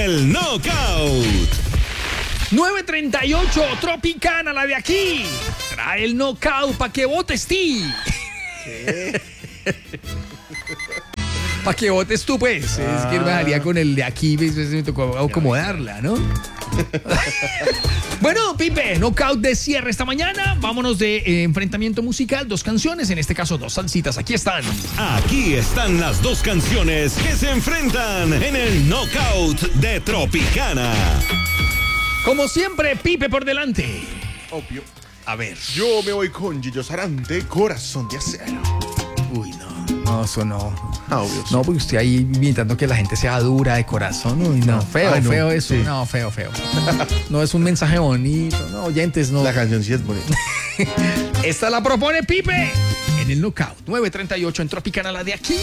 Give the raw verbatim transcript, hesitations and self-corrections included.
el Knockout. nueve treinta y ocho, Tropicana, la de aquí. Trae el Knockout pa' que votes ti. Pa' que votes tú, pues. Ah. Es que me daría con el de aquí, pues, me tocó acomodarla, ¿no? Bueno, Pipe, Knockout de cierre esta mañana. Vámonos de eh, enfrentamiento musical. Dos canciones, en este caso dos salsitas. Aquí están. Aquí están las dos canciones que se enfrentan en el Knockout de Tropicana. Como siempre, Pipe por delante. Obvio. A ver. Yo me voy con Gillo Sarante, Corazón de Acero. Uy, no. No, eso no. Ah, obvio. No, porque usted ahí invitando que la gente sea dura de corazón. Uy, no. Feo, Ay, no. feo eso. Sí. No, feo, feo. No es un mensaje bonito. No, oyentes, no. La canción sí es bonita. Esta la propone Pipe en el Knockout. nueve treinta y ocho en Tropicana, la de aquí.